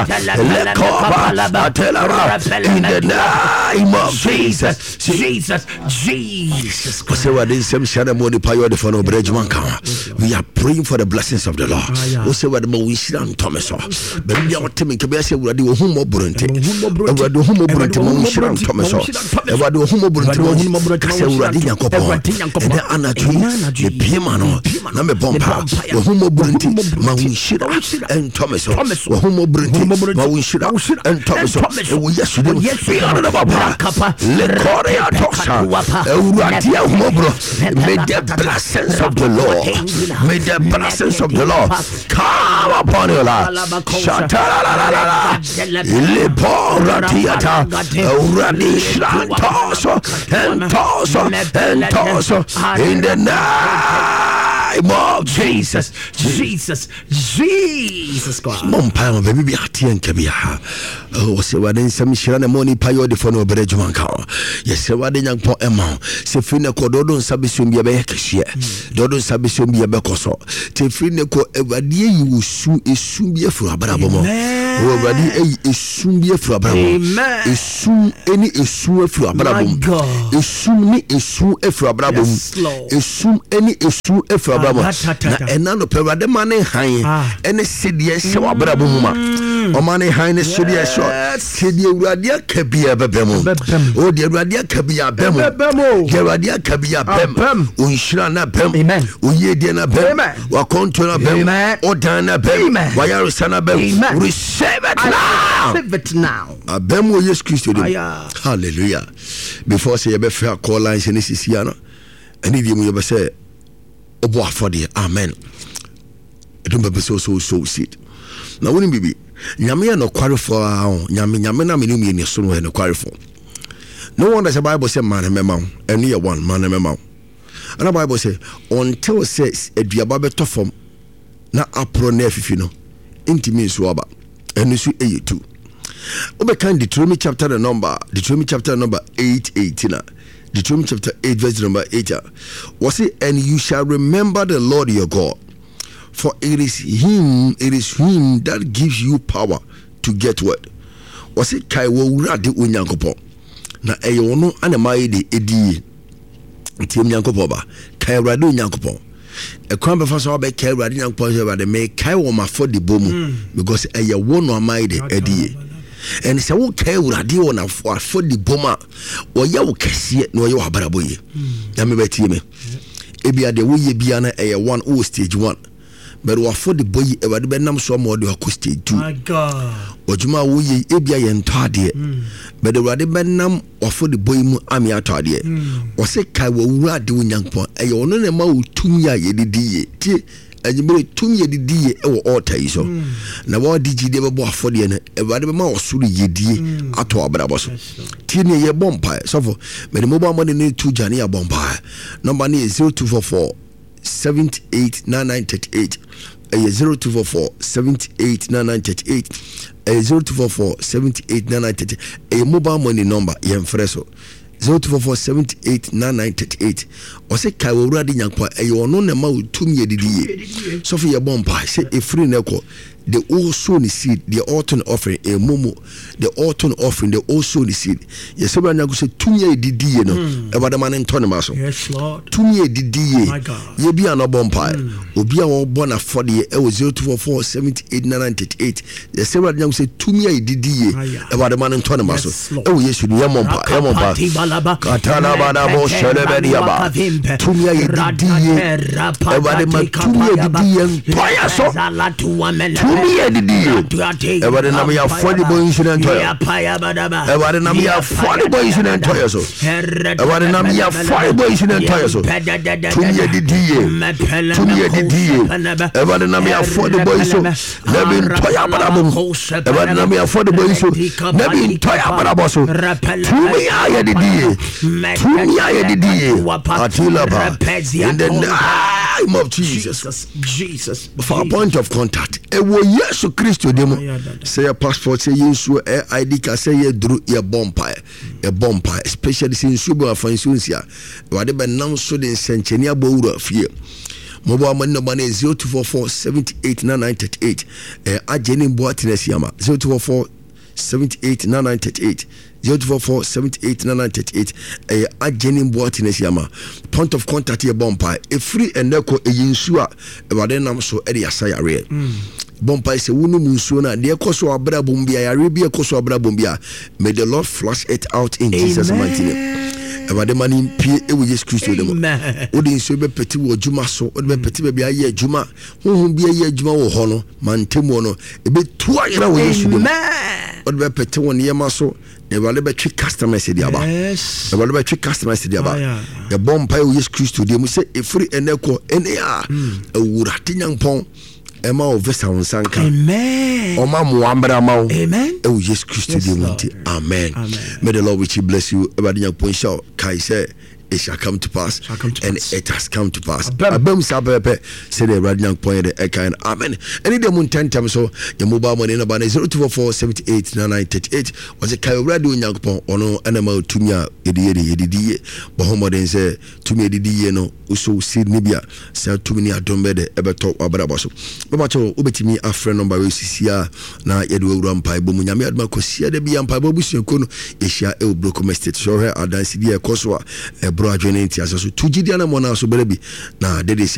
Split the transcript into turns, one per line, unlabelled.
in the name of Jesus. We are praying for the blessings of the Lord. May the blessings of the Lord, may the blessings of the Lord come upon your life. In the name of Jesus Christ. Mompire, baby, Atian Kabia. Oh, say what in some Shirana money payo de Fono Berejmanka. Yes, what in young po Emma. Sefina Codon Sabisum Yabekia. Dodon Sabisum Yabecoso. Tefrine co Evadia, you soon is soon be for Abraham. Already a soon be for Abraham. Is soon any is soon for Abraham. Is soon a soon for Abraham. Is soon any is soon for Abraham. And none of the money high and a city so Abraham. O money high and city short. City Radia Kabia Bemo. Oh, the Radia Kabia Bemo. Radia Kabia Bem. Unshrana Bem. Amen. Uyediana Bem. Wakontona Bem. Odana Bem. Wayarusana Bem. Receive it now. Receive it now. Bem will use Christ. Hallelujah. Before say a fair call lines in this Siana. And if you ever say, oh, for the amen. I don't be so seat. Now, wouldn't be Yamia no quarry for Yamina Minumi in your son no quarry for. No one does a Bible say man and memo, and near one man and memo. And the Bible say, until says a diababe tofom, na apro nefifino, intimi swaba, and this 82. Obekan Deuteronomy chapter number 8:18. Deuteronomy chapter 8 verse number 8. Was it, and you shall remember the Lord your God, for it is him that gives you power to get what? Was it Kaiwo Radi Unyankopo? Na eyono anamaye de edi ntim Nyankopo ba Kairadu Nyankopo. A crumb of us all by Kairadu Nyankopo de make Kaiwo ma for the bomu because eyono amaye de edi. And so okay radio on for the bomber or you kesi no you habaraboye. Yami beti me. Ebia de woye biana a 1 o stage 1. But we for the boy ever the benam so more the stage 2. My God. Ojuma woye ebia ye ntade. But the rade benam or for the boy mu ami atade. O se kai wo wura de onyankopon e ye ono ne ma otumi a ye didi ye. Ajibere tumi yedidi e wo altar yi so na wo digide bebo afode ne ewade be ma osuru yedie ato abrabo so tie ne ye bompa so for me mobile money ne tu jani ya bompa number ne 0244 789938 0244 789938 0244 789938 mobile money number ye mfreso 0244789938 or say Kawo Radi Yankwa a no nema utumi yedidi so for your bompa say a free neko the all sown seed the autumn offering a momo the autumn offering the all sown seed yes so na go say tumi yedidi no e wada man ntone so yes Lord tumi yedidi my God ye bia no bompa obi a wo bona for the 0244789938 yes so na go say tumi yedidi e wada man ntone so e wo yesu ni yamompa Katana bana bo shelebediaba tumia yidiye ebade matumia yidiye toya so tumia yidiye ebade na me afodi bo incident toya ebade na me afodi bo incident toya so ebade na me afodi bo incident toya so tumia yidiye ebade na me afodi bo so nebi toya barabo ebade na me afodi bo so nebi toya barabo so tumia yidiye in the name of Jesus. For a point of contact, it was yes Christ demo. Say a passport, say you ID can say you drew a bomb, especially since you were for instance, whatever now so the centennial board of fear. mobile money number is 0244 789938. Ajeni Boatina Siama 0244 789938. 0244 789938. Ajeni Boatina Siama. Point of contact here bompa. A free and echo a yinsua. Evadenam so area sayare. Bompa is a wunu musuna. Dear Koso Abra Bumbia, Arabia Koso Abra Bumbia. May the Lord flush it out in Jesus' mighty name. About money pay we just Christo them. Odin so be petit wo juma so be petit be aye juma hu be aye juma wo hono mantemu no e be tu ayera wo yesu dem od be petit won yema so e wale be trick customers di aba e wale be trick customers di aba e bom pai wo yesu Christo dem say e free eneko enia e wura tinyampon Emma of Vesta on Sanka. Amen. Oma Muambra Mao. Amen. Oh, yes, Christ. Amen. May the Lord which he bless you. Everybody young point shout. Kai say it shall come to pass. It has come to pass. Abem Sabepe said the young point the Eka. Amen. Any day moon 10 times so your mobile money number 0244 789938 was a Kai radio young point or no animal to me yedi Bohomaden say to me the no also see Nibia say to me adombe de ebe top abrabaso. Babacho ubetimi a friend number we sisia na yedu rampa bomu nyame adma kosia de bi ampa babusu kono ehia e obroko estate so he adansi bi e koso a bro adwene nti aso to gidia na mona so berebi na dede